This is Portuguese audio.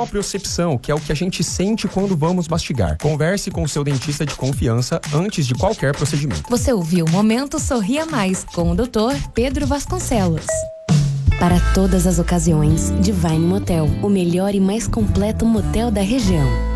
propriocepção, que é o que a gente sente quando vamos mastigar. Converse com o seu dentista de confiança antes de qualquer procedimento. Você ouviu Momento Sorria Mais, com o Dr. Pedro Vasconcelos. Para todas as ocasiões, Divine Motel, o melhor e mais completo motel da região.